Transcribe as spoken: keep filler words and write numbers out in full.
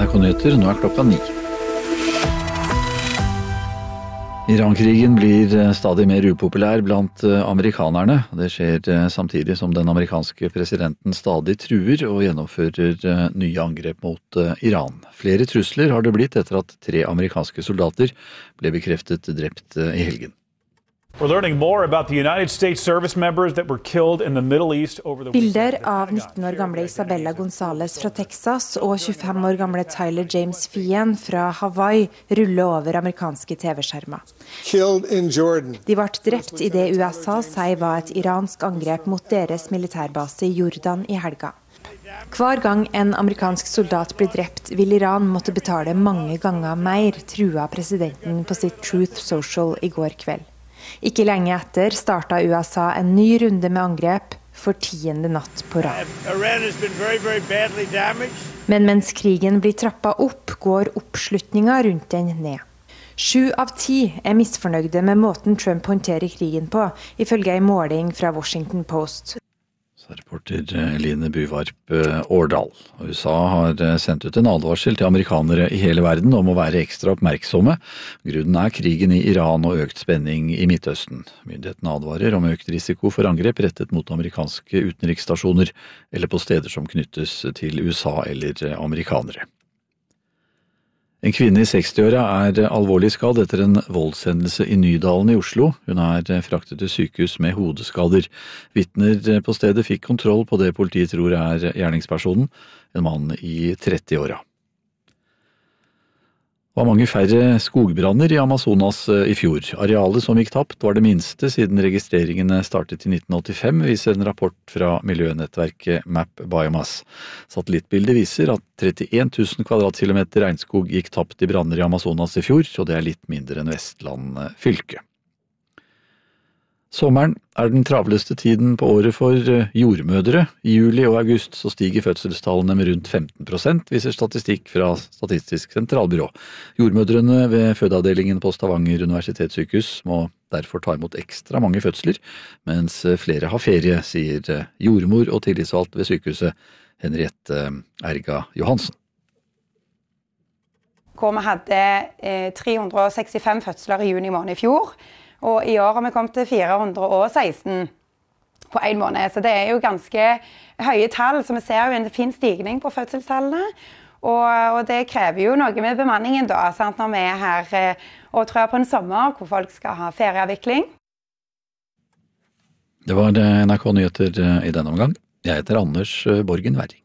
N R K-nyheter, nå er klokka ni. Iran-krigen blir stadig mer upopulær blant amerikanerne. Det skjer samtidig som den amerikanske presidenten stadig truer og gjennomfører nye angrep mot Iran. Flere trusler har det blitt etter at tre amerikanske soldater ble bekreftet drept i helgen. We're learning more about the United States service members that were killed in the Middle East over the Bilder av nitten år gamle Isabella Gonzales fra Texas og tjuefem år gamle Tyler James Fien fra Hawaii ruller over amerikanske T V-skjermer. De ble drept i det U S A sier var et iransk angrep mot deres militærbase i Jordan i helga. Hver gang en amerikansk soldat blir drept, vil Iran måtte betale mange ganger mer, trua presidenten på sitt Truth Social i går kveld. Ikke lenge etter startet U S A en ny runde med angrep for tiende natt på rad. Men mens krigen blir trappet opp, går oppslutningen rundt den ned. Sju av ti er misfornøyde med måten Trump håndterer krigen på, ifølge en måling fra Washington Post. Reporter Eline Buvarp Årdal. U S A har sendt ut en advarsel til amerikanere i hele verden om å være ekstra oppmerksomme. Grunnen er krigen i Iran og økt spenning i Midtøsten. Myndighetene advarer om økt risiko for angrep rettet mot amerikanske utenriksstasjoner eller på steder som knyttes til U S A eller amerikanere. En kvinne i sekstiåra er alvorlig skadd etter en voldshendelse i Nydalen i Oslo. Hun er fraktet til sykehus med hodeskader. Vitner på stedet fikk kontroll på det politiet tror er gjerningspersonen, en mann i trettiåra. Det var mange færre skogbranner i Amazonas i fjor. Arealet som gikk tapt var det minste siden registreringene startet i nitten åttifem, viser en rapport fra miljønettverket Map Biomass. Satellittbildet viser at trettien tusen kvadratkilometer regnskog gikk tapt i branner i Amazonas i fjor, og det er litt mindre enn Vestland fylke. Sommeren er den travleste tiden på året for jordmødre. I juli og august så stiger fødselstallene med rundt femten prosent, viser statistikk fra Statistisk sentralbyrå. Jordmødrene ved fødeavdelingen på Stavanger universitetssykehus må derfor ta imot ekstra mange fødsler, mens flere har ferie, sier jordmor og tillitsvalgt ved sykehuset Henriette Erga Johansen. Hvor vi hadde tre hundre og sekstifem fødsler i juni måned i fjor, og i år har vi kommet til fire hundre og seksten på en måned. Så det er jo ganske høye tall, så vi ser jo en fin stigning på fødselstallene. Og, og det krever jo noe med bemanningen da, sant, når vi er her og tror på en sommer hvor folk skal ha ferieavvikling. Det var N R K-nyheter i denne omgang. Jeg heter Anders Borgen Werring.